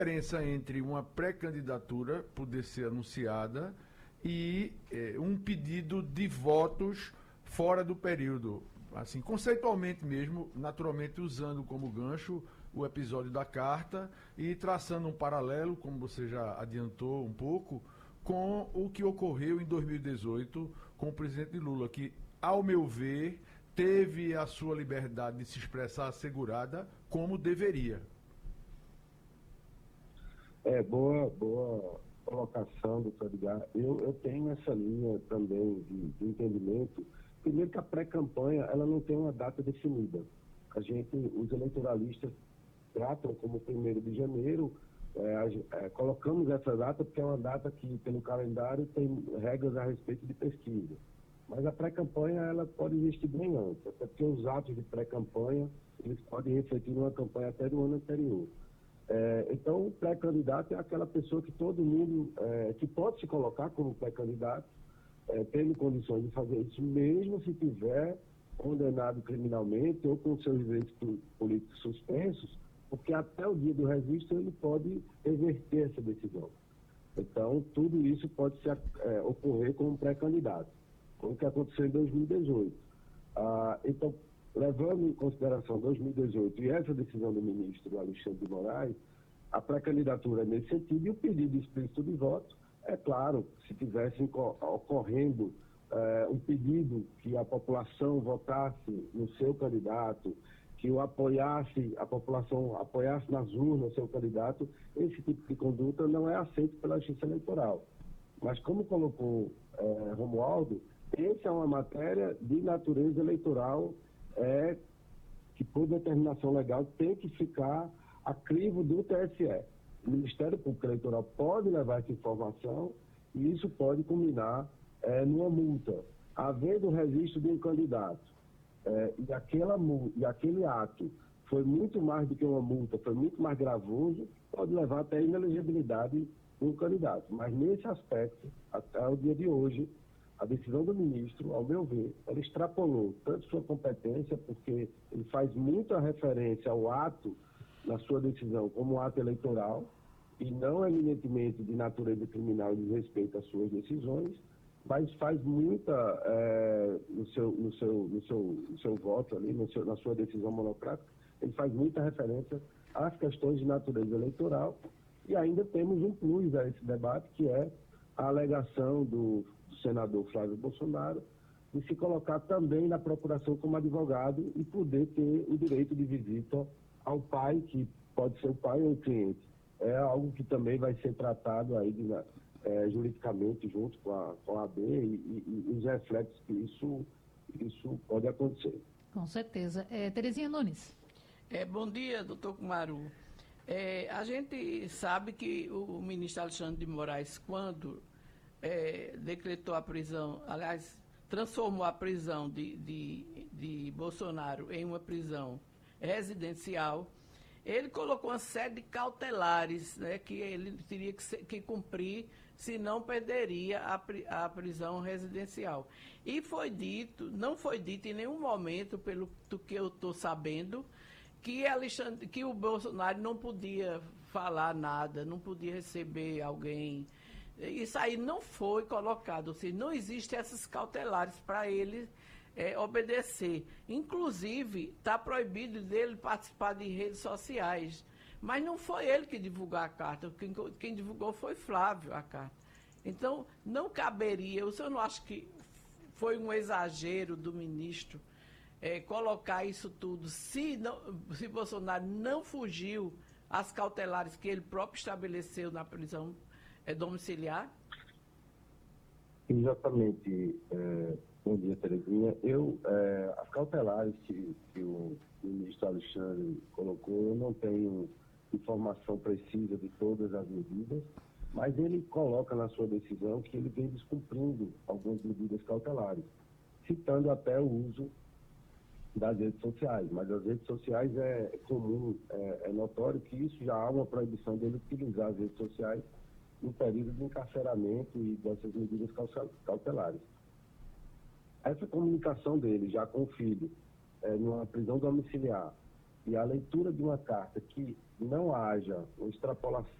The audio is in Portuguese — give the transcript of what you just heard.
diferença entre uma pré-candidatura poder ser anunciada e um pedido de votos fora do período. Assim, conceitualmente mesmo, naturalmente usando como gancho o episódio da carta e traçando um paralelo, como você já adiantou um pouco, com o que ocorreu em 2018 com o presidente Lula, que, ao meu ver, teve a sua liberdade de se expressar assegurada como deveria. Boa colocação, doutor Edgar. Eu tenho essa linha também de entendimento. Primeiro que a pré-campanha, ela não tem uma data definida. Os eleitoralistas tratam como 1º de janeiro, colocamos essa data porque é uma data que, pelo calendário, tem regras a respeito de pesquisa. Mas a pré-campanha, ela pode existir bem antes, até porque os atos de pré-campanha, eles podem refletir numa campanha até do ano anterior. Então, o pré-candidato é aquela pessoa que todo mundo, que pode se colocar como pré-candidato, tendo condições de fazer isso, mesmo se tiver condenado criminalmente ou com seus direitos políticos suspensos, porque até o dia do registro ele pode reverter essa decisão. Então, tudo isso pode ocorrer como pré-candidato, como que aconteceu em 2018. Então, levando em consideração 2018 e essa decisão do ministro Alexandre de Moraes, a pré-candidatura é nesse sentido e o pedido explícito de voto, é claro, se tivesse ocorrendo um pedido que a população votasse no seu candidato, que a população apoiasse nas urnas o seu candidato, esse tipo de conduta não é aceito pela Justiça Eleitoral. Mas como colocou Romualdo, essa é uma matéria de natureza eleitoral que, por determinação legal, tem que ficar a crivo do TSE. O Ministério Público Eleitoral pode levar essa informação e isso pode culminar numa multa. Havendo o registro de um candidato e aquele ato foi muito mais do que uma multa, foi muito mais gravoso, pode levar até a inelegibilidade do candidato. Mas nesse aspecto, até o dia de hoje, a decisão do ministro, ao meu ver, ela extrapolou tanto sua competência, porque ele faz muita referência ao ato na sua decisão como um ato eleitoral, e não eminentemente de natureza criminal de respeito às suas decisões, mas faz muita, no seu voto ali, na sua decisão monocrática, ele faz muita referência às questões de natureza eleitoral, e ainda temos um plus a esse debate, que é a alegação do senador Flávio Bolsonaro de se colocar também na procuração como advogado e poder ter o direito de visita ao pai, que pode ser o pai ou o cliente. É algo que também vai ser tratado aí juridicamente junto com a AB e os reflexos que isso pode acontecer. Com certeza. Terezinha Nunes. Bom dia, doutor Kumaru. A gente sabe que o ministro Alexandre de Moraes, quando decretou a prisão, aliás, transformou a prisão de Bolsonaro em uma prisão residencial, ele colocou uma série de cautelares, né, que ele teria que cumprir, senão perderia a prisão residencial. E não foi dito em nenhum momento, pelo que eu estou sabendo, que o Bolsonaro não podia falar nada, não podia receber alguém. Isso aí não foi colocado, ou seja, não existem essas cautelares para ele obedecer. Inclusive, está proibido dele participar de redes sociais. Mas não foi ele que divulgou a carta, quem divulgou foi Flávio a carta. Então, não caberia, o senhor não acha que foi um exagero do ministro colocar isso tudo, se Bolsonaro não fugiu às cautelares que ele próprio estabeleceu na prisão domiciliar? Exatamente. Bom dia, Terezinha. As cautelares que o ministro Alexandre colocou, eu não tenho informação precisa de todas as medidas, mas ele coloca na sua decisão que ele vem descumprindo algumas medidas cautelares, citando até o uso das redes sociais. Mas as redes sociais é comum, é notório que isso já há uma proibição dele utilizar as redes sociais no período de encarceramento e dessas medidas cautelares. Essa comunicação dele já com o filho, numa prisão domiciliar, e a leitura de uma carta que não haja uma extrapolação